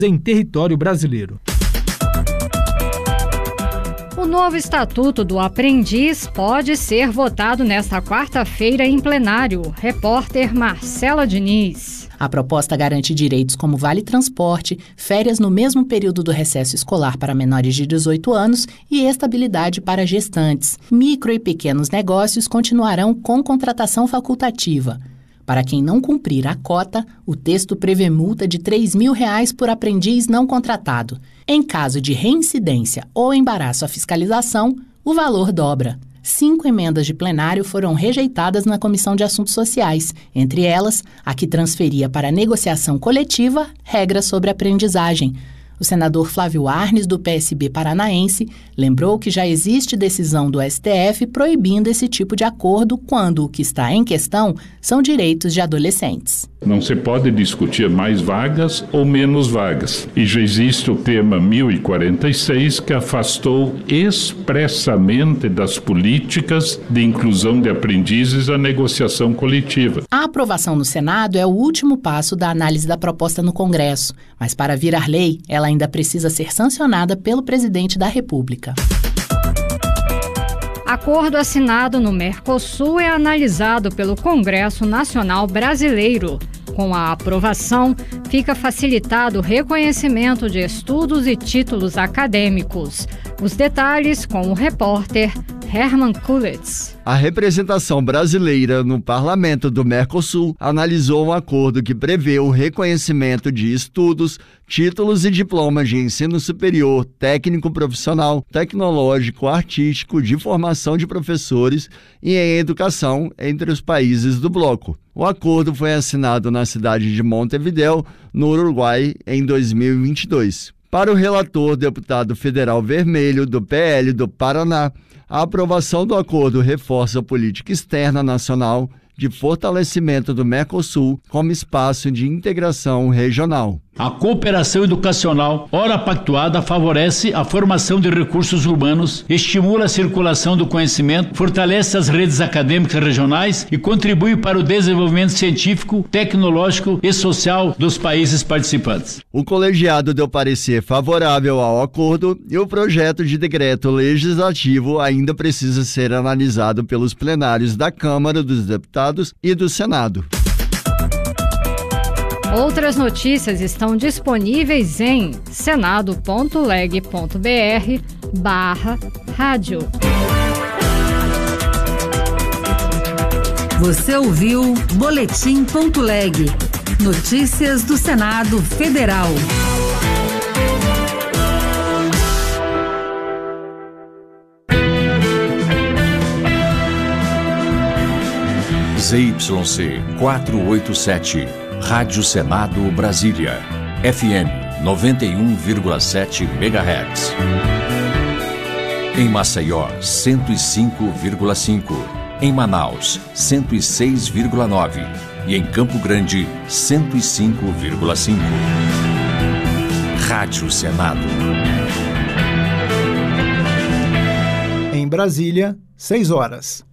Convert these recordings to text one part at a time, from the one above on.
em território brasileiro. O novo Estatuto do Aprendiz pode ser votado nesta quarta-feira em plenário. Repórter Marcela Diniz. A proposta garante direitos como vale transporte, férias no mesmo período do recesso escolar para menores de 18 anos e estabilidade para gestantes. Micro e pequenos negócios continuarão com contratação facultativa. Para quem não cumprir a cota, o texto prevê multa de R$ 3.000 por aprendiz não contratado. Em caso de reincidência ou embaraço à fiscalização, o valor dobra. 5 emendas de plenário foram rejeitadas na Comissão de Assuntos Sociais, entre elas a que transferia para a negociação coletiva regras sobre aprendizagem. O senador Flávio Arnes, do PSB paranaense, lembrou que já existe decisão do STF proibindo esse tipo de acordo quando o que está em questão são direitos de adolescentes. Não se pode discutir mais vagas ou menos vagas. E já existe o tema 1046, que afastou expressamente das políticas de inclusão de aprendizes a negociação coletiva. A aprovação no Senado é o último passo da análise da proposta no Congresso, mas para virar lei, ela ainda precisa ser sancionada pelo presidente da República. Acordo assinado no Mercosul é analisado pelo Congresso Nacional Brasileiro. Com a aprovação, fica facilitado o reconhecimento de estudos e títulos acadêmicos. Os detalhes com o repórter Herman Kulitz. A representação brasileira no Parlamento do Mercosul analisou um acordo que prevê o reconhecimento de estudos, títulos e diplomas de ensino superior, técnico profissional, tecnológico, artístico, de formação de professores e em educação entre os países do bloco. O acordo foi assinado na cidade de Montevidéu, no Uruguai, em 2022. Para o relator, deputado federal Vermelho, do PL do Paraná, a aprovação do acordo reforça a política externa nacional de fortalecimento do Mercosul como espaço de integração regional. A cooperação educacional, ora pactuada, favorece a formação de recursos humanos, estimula a circulação do conhecimento, fortalece as redes acadêmicas regionais e contribui para o desenvolvimento científico, tecnológico e social dos países participantes. O colegiado deu parecer favorável ao acordo e o projeto de decreto legislativo ainda precisa ser analisado pelos plenários da Câmara dos Deputados e do Senado. Outras notícias estão disponíveis em senado.leg.br/rádio. Você ouviu Boletim.leg. Notícias do Senado Federal. ZYC 487, Rádio Senado Brasília, FM 91,7 MHz. Em Maceió, 105,5. Em Manaus, 106,9. E em Campo Grande, 105,5. Rádio Senado. Em Brasília, 6 horas.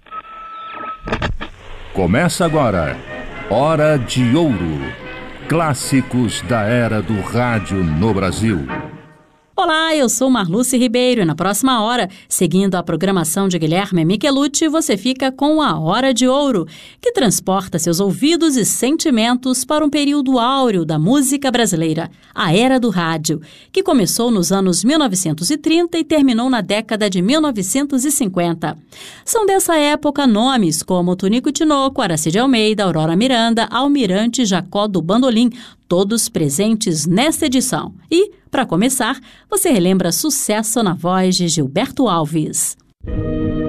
Começa agora, Hora de Ouro. Clássicos da era do rádio no Brasil. Olá, eu sou Marluce Ribeiro e na próxima hora, seguindo a programação de Guilherme Michelucci, você fica com a Hora de Ouro, que transporta seus ouvidos e sentimentos para um período áureo da música brasileira, a Era do Rádio, que começou nos anos 1930 e terminou na década de 1950. São dessa época nomes como Tonico Tinoco, Aracide Almeida, Aurora Miranda, Almirante Jacó do Bandolim, todos presentes nesta edição. E, para começar, você relembra sucesso na voz de Gilberto Alves.